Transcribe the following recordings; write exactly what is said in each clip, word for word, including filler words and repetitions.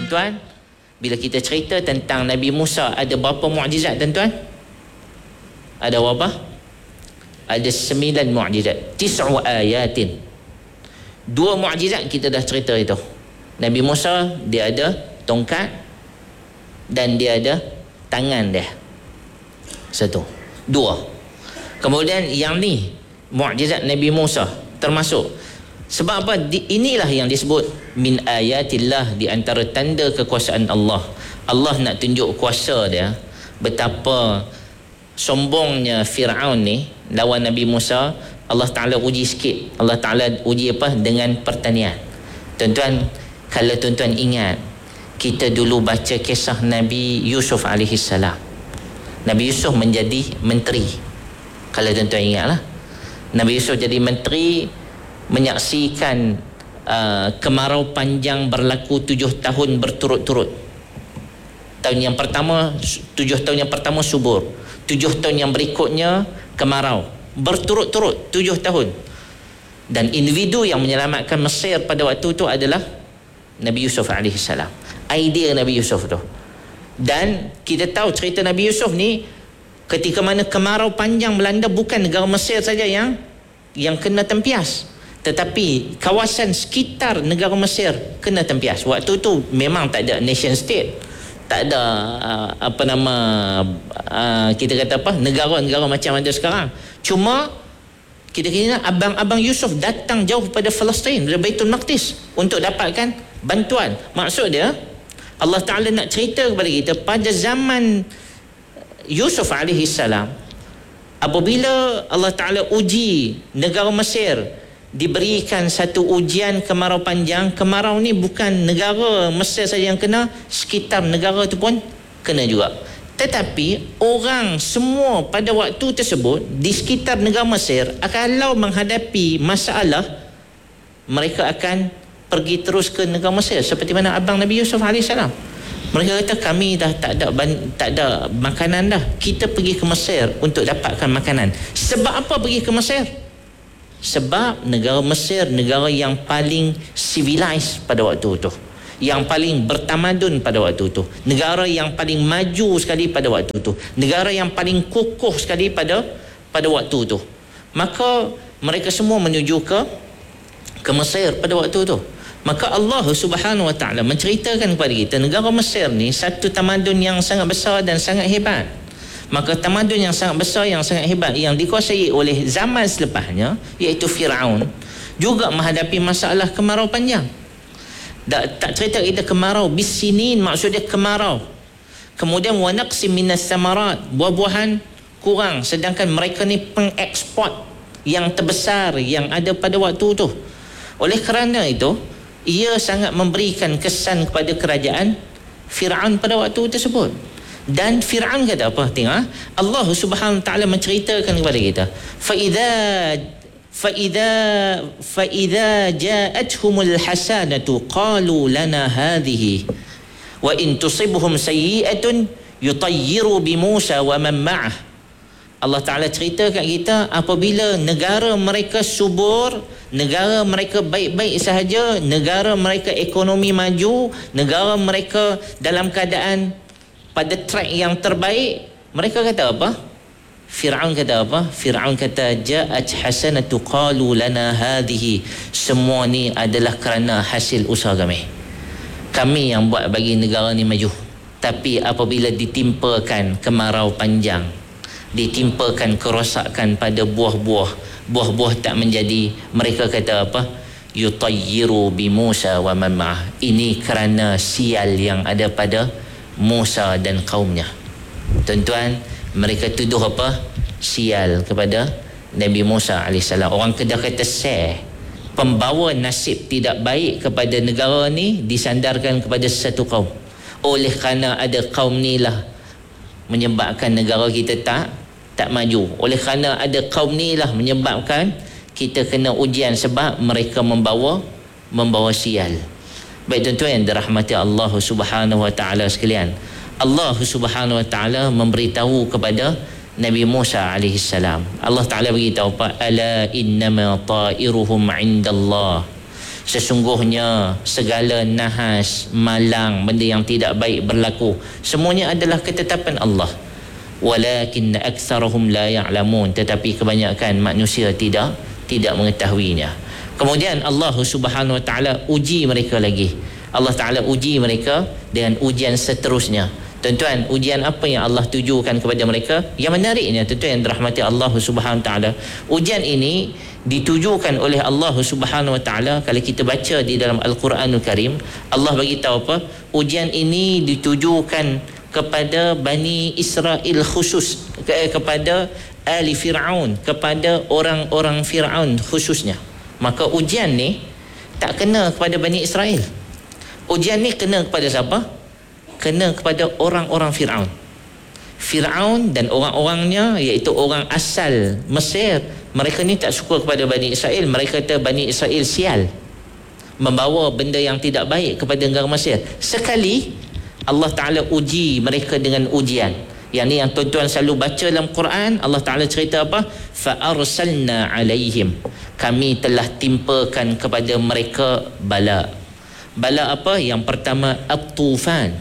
tuan-tuan, bila kita cerita tentang Nabi Musa, ada berapa mukjizat tuan-tuan? Ada berapa? Ada sembilan mukjizat, tis'u ayatin. Dua mukjizat kita dah cerita itu. Nabi Musa dia ada tongkat dan dia ada tangan dia. Satu. Dua. Kemudian yang ni mukjizat Nabi Musa termasuk. Sebab apa? Inilah yang disebut min ayatillah, di antara tanda kekuasaan Allah. Allah nak tunjuk kuasa dia. Betapa sombongnya Fir'aun ni lawan Nabi Musa. Allah Ta'ala uji sikit. Allah Ta'ala uji apa? Dengan pertanian. Tuan-tuan, kalau tuan-tuan ingat, kita dulu baca kisah Nabi Yusuf alaihi salam. Nabi Yusuf menjadi menteri. Kalau tuan-tuan ingatlah, Nabi Yusuf jadi menteri, menyaksikan uh, kemarau panjang berlaku tujuh tahun berturut-turut. Tahun yang pertama, tujuh tahun yang pertama subur. Tujuh tahun yang berikutnya kemarau berturut-turut tujuh tahun. Dan individu yang menyelamatkan Mesir pada waktu itu adalah Nabi Yusuf alaihi salam. Idea Nabi Yusuf tu. Dan kita tahu cerita Nabi Yusuf ni, ketika mana kemarau panjang melanda, bukan negara Mesir saja yang yang kena tempias, tetapi kawasan sekitar negara Mesir kena tempias. Waktu tu memang tak ada nation state, tak ada uh, apa nama uh, kita kata apa, negara-negara macam ada sekarang. Cuma kita kira abang-abang Yusuf datang jauh pada Palestin, dari Baitul Maqdis, untuk dapatkan bantuan. Maksud dia, Allah Ta'ala nak cerita kepada kita, pada zaman Yusuf alaihi salam, apabila Allah Ta'ala uji negara Mesir, diberikan satu ujian kemarau panjang. Kemarau ni bukan negara Mesir saja yang kena, sekitar negara tu pun kena juga. Tetapi orang semua pada waktu tersebut di sekitar negara Mesir, kalau menghadapi masalah, mereka akan pergi terus ke negara Mesir, seperti mana abang Nabi Yusuf alaihi salam. Mereka kata, kami dah tak ada tak ada makanan dah, kita pergi ke Mesir untuk dapatkan makanan. Sebab apa pergi ke Mesir? Sebab negara Mesir negara yang paling civilized pada waktu itu, yang paling bertamadun pada waktu itu, negara yang paling maju sekali pada waktu itu, negara yang paling kokoh sekali pada pada waktu itu. Maka mereka semua menuju ke ke Mesir pada waktu itu. Maka Allah Subhanahu Wa Taala menceritakan kepada kita, negara Mesir ni satu tamadun yang sangat besar dan sangat hebat. Maka tamadun yang sangat besar, yang sangat hebat, yang dikuasai oleh zaman selepasnya, iaitu Fir'aun, juga menghadapi masalah kemarau panjang. Tak, tak cerita kita kemarau bisinin, maksudnya kemarau. Kemudian wa naqsim minas samarat, buah-buahan kurang, sedangkan mereka ni pengeksport yang terbesar yang ada pada waktu tu. Oleh kerana itu, ia sangat memberikan kesan kepada kerajaan Fir'aun pada waktu tersebut. Dan Fir'aun kata apa? Tengok, Allah Subhanahu Wa Taala menceritakan kepada kita, fa idza fa idza fa idza ja'atuhumul hasanatu qalu lana hadhihi wa in tusibhum sayyi'atun yutayyiru bi Musa wa man ma'ah. Allah Ta'ala cerita kat kita, apabila negara mereka subur, negara mereka baik-baik sahaja, negara mereka ekonomi maju, negara mereka dalam keadaan pada track yang terbaik, mereka kata apa? Fir'aun kata apa? Fir'aun kata, ja'at hasanatu qalu lana hadhihi, semua ni adalah kerana hasil usaha kami, kami yang buat bagi negara ni maju. Tapi apabila ditimpakan kemarau panjang, ditimpakan kerosakan pada buah-buah, buah-buah tak menjadi, mereka kata apa? Yutayyiru bi Musa wa man ma'ah, ini kerana sial yang ada pada Musa dan kaumnya. Tuan-tuan, mereka tuduh apa? Sial kepada Nabi Musa alaihissalam. Orang Kedah kata seh, pembawa nasib tidak baik kepada negara ni disandarkan kepada satu kaum. Oleh kerana ada kaum ni lah menyebabkan negara kita tak tak maju. Oleh kerana ada kaum ni lah menyebabkan kita kena ujian, sebab mereka membawa membawa sial. Baik tuan-tuan yang dirahmati Allah Subhanahu Wa Taala sekalian, Allah Subhanahu Wa Taala memberitahu kepada Nabi Musa alaihi salam. Allah Taala beritahu apa? Ala innama ta'iruhum 'indallah, Sesungguhnya segala nahas, malang, benda yang tidak baik berlaku, semuanya adalah ketetapan Allah. Walakin aktsarahum la ya'lamun, tetapi kebanyakan manusia tidak tidak mengetahuinya. Kemudian Allah Subhanahu wa taala uji mereka lagi. Allah Taala uji mereka dengan ujian seterusnya. Tuan-tuan, ujian apa yang Allah tujukan kepada mereka? Yang menariknya tuan-tuan yang dirahmati Allah Subhanahu wa taala, ujian ini ditujukan oleh Allah Subhanahu wa taala. Kalau kita baca di dalam Al-Quranul Karim, Allah bagi tahu apa? Ujian ini ditujukan kepada Bani Israel khusus, ke, kepada ahli Fir'aun, kepada orang-orang Fir'aun khususnya. Maka ujian ni tak kena kepada Bani Israel. Ujian ni kena kepada siapa? Kena kepada orang-orang Fir'aun. Fir'aun dan orang-orangnya, iaitu orang asal Mesir, mereka ni tak suka kepada Bani Israel. Mereka kata Bani Israel sial, membawa benda yang tidak baik kepada negara Mesir. Sekali Allah Ta'ala uji mereka dengan ujian. Yang ni yang tuan-tuan selalu baca dalam Quran. Allah Ta'ala cerita apa? Fa'arsalna alaihim, kami telah timpakan kepada mereka bala. Bala apa? Yang pertama at-tufan,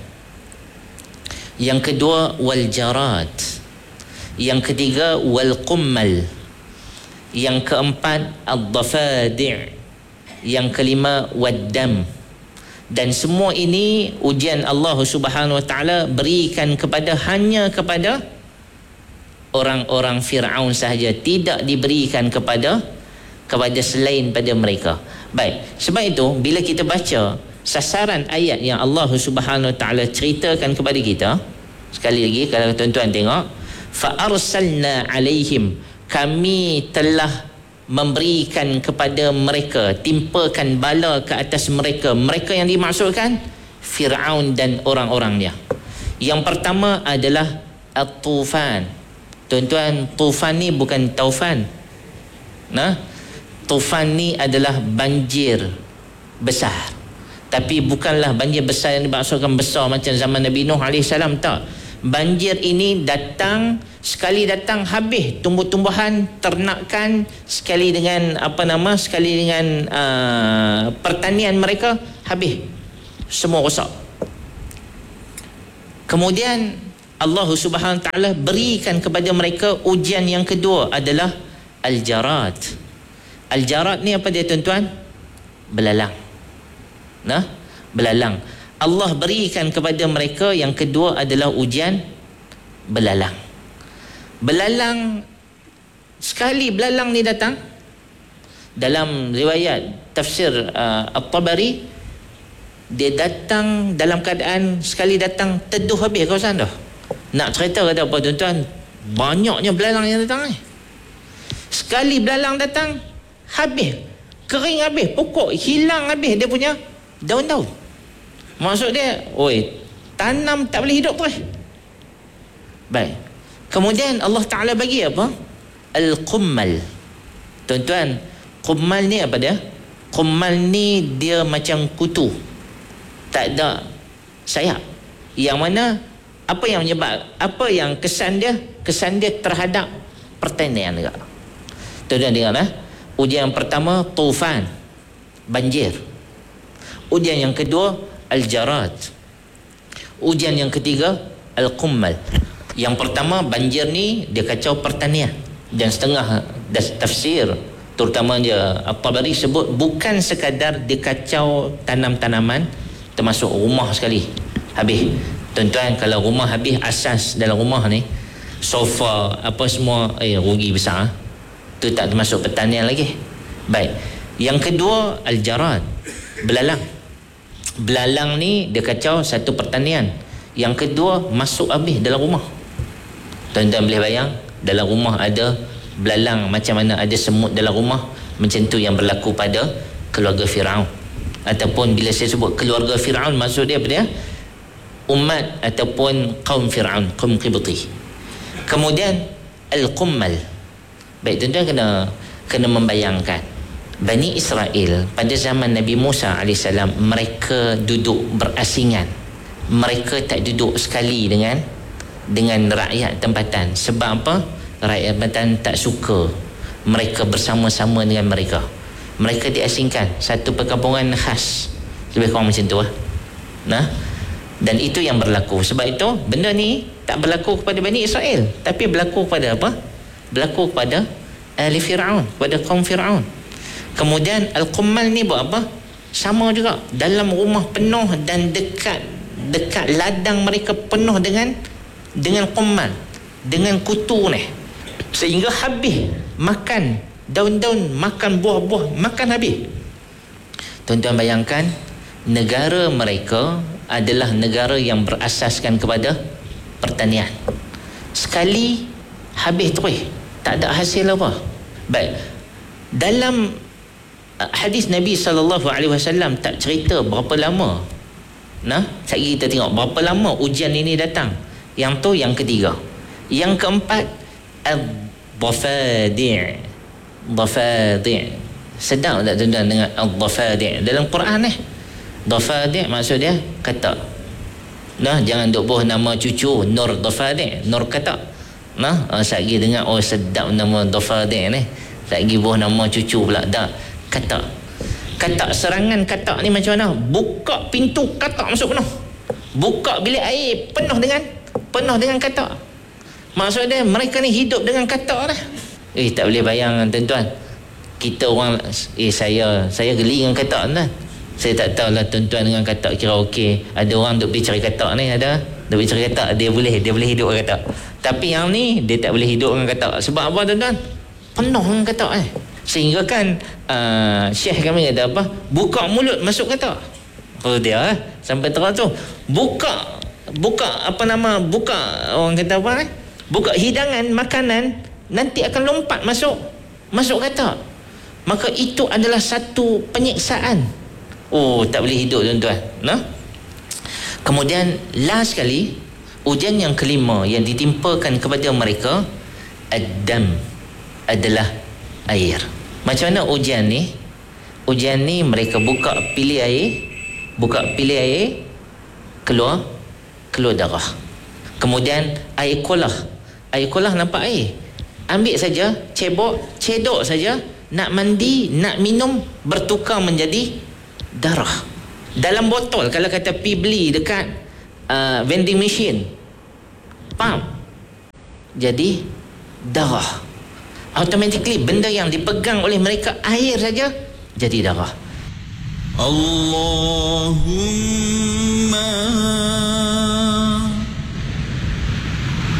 yang kedua wal jarat, yang ketiga wal qummal, yang keempat ad-dafadi', yang kelima wad-dam. Dan semua ini ujian Allah Subhanahu wa taala berikan kepada hanya kepada orang-orang Firaun sahaja, tidak diberikan kepada kepada selain pada mereka. Baik, sebab itu bila kita baca sasaran ayat yang Allah Subhanahu wa taala ceritakan kepada kita, sekali lagi kalau tuan-tuan tengok, fa arsalna alaihim, kami telah memberikan kepada mereka, timpakan bala ke atas mereka. Mereka yang dimaksudkan Fir'aun dan orang-orangnya. Yang pertama adalah at-tufan. Tuan-tuan, tufan ni bukan taufan. Nah, tufan ni adalah banjir besar. Tapi bukanlah banjir besar yang dimaksudkan besar macam zaman Nabi Nuh alaihi salam, tak. Banjir ini datang, sekali datang habis tumbuh-tumbuhan, ternakan, sekali dengan apa nama, sekali dengan uh, pertanian mereka habis, semua rosak. Kemudian Allah Subhanahu wa taala berikan kepada mereka ujian yang kedua adalah al-jarat. Al-jarat ni apa dia tuan-tuan? Belalang. Nah, belalang. Allah berikan kepada mereka yang kedua adalah ujian belalang. Belalang, sekali belalang ni datang, dalam riwayat tafsir uh, At-Tabari, dia datang dalam keadaan sekali datang teduh habis kawasan dah. Nak cerita kata apa tuan-tuan? Banyaknya belalang yang datang ni. Sekali belalang datang, habis, kering habis, pokok hilang habis dia punya daun-daun. Maksud dia, oi, tanam tak boleh hidup terus. Baik. Kemudian Allah Ta'ala bagi apa? Al-qummal. Tuan-tuan, qummal ni apa dia? Qummal ni dia macam kutu, tak ada sayap. Yang mana, apa yang menyebab, apa yang kesan dia? Kesan dia terhadap pertanian juga. Tuan-tuan dengar lah. Ujian yang pertama, tufan, banjir. Ujian yang kedua, al-jarat. Ujian yang ketiga, al-qummal. Yang pertama, banjir ni dia kacau pertanian. Dan setengah tafsir, terutama dia At-Tabari sebut, bukan sekadar dia kacau tanam-tanaman, termasuk rumah sekali habis. Tuan-tuan, kalau rumah habis, asas dalam rumah ni, sofa apa semua, eh rugi besar. Itu tak termasuk pertanian lagi. Baik. Yang kedua, al-jarat, belalang. Belalang ni dia kacau satu pertanian. Yang kedua, masuk habis dalam rumah. Tuan-tuan boleh bayang, dalam rumah ada belalang, macam mana ada semut dalam rumah. Macam tu yang berlaku pada keluarga Fir'aun. Ataupun bila saya sebut keluarga Fir'aun, maksud dia apa dia? Umat ataupun kaum Fir'aun, kaum Qibti. Kemudian al-qummal. Baik, tuan-tuan kena kena membayangkan Bani Israel pada zaman Nabi Musa alaihissalam, mereka duduk berasingan. Mereka tak duduk sekali dengan dengan rakyat tempatan. Sebab apa? Rakyat tempatan tak suka mereka bersama-sama dengan mereka. mereka diasingkan, satu perkampungan khas, lebih kurang macam tu lah. Nah, dan itu yang berlaku. Sebab itu benda ni tak berlaku kepada Bani Israel, tapi berlaku kepada apa? Berlaku kepada ahli Fir'aun, kepada kaum Fir'aun. Kemudian Al-Qummal ni buat apa? Sama juga, dalam rumah penuh dan dekat dekat ladang mereka penuh dengan dengan qummal, dengan kutu ni, sehingga habis makan daun-daun, makan buah-buah, makan habis. Tuan-tuan bayangkan, negara mereka adalah negara yang berasaskan kepada pertanian. Sekali habis terus, tak ada hasil apa. Baik, dalam hadis Nabi sallallahu alaihi wasallam tak cerita berapa lama. Nah, sekali kita tengok berapa lama ujian ini datang. Yang tu yang ketiga. Yang keempat, ad-dhafadi'. Dhafadi'. Sedap tak tuan-tuan dengan ad-dhafadi' dalam Quran ni? Dhafadi' maksud dia kata. Nah, jangan duk buh nama cucu Nur Dhafadi', Nur kata. Nah, sekali dengar oh sedap nama Dhafadi' ni. Sekali buh nama cucu pula dah. Kata. Kata serangan kata ni macam mana? Buka pintu kata masuk penuh. Buka bilik air penuh dengan penuh dengan kata. Maksud dia mereka ni hidup dengan kata dah. Eh, tak boleh bayang tuan-tuan. Kita orang, eh saya saya geli dengan kata tuan. Saya tak tahulah tuan-tuan dengan kata kira okey. Ada orang duk pergi cari kata ni, ada. Duk pergi cari kata, dia boleh dia boleh hidup dengan kata. Tapi yang ni dia tak boleh hidup dengan kata. Sebab apa tuan-tuan? Penuh dengan kata eh. Sehingga kan uh, Syekh kami kata apa? Buka mulut masuk kata. Oh dia eh? Sampai terang tu. Buka buka apa nama? Buka orang kata apa eh? Buka hidangan makanan, nanti akan lompat masuk masuk kata. Maka itu adalah satu penyiksaan. Oh, tak boleh hidup tuan-tuan. Nah. Kemudian last sekali, ujian yang kelima yang ditimpakan kepada mereka, ad-dam, adalah air. Macam mana ujian ni? Ujian ni mereka buka pilih air, buka pilih air, keluar keluar darah. Kemudian air kolah, air kolah nampak air, ambil saja, cebok, cedok saja, nak mandi, nak minum, bertukar menjadi darah. Dalam botol, kalau kata pi beli dekat uh, vending machine, pump, jadi darah. Automatically benda yang dipegang oleh mereka air saja jadi darah. Allahumma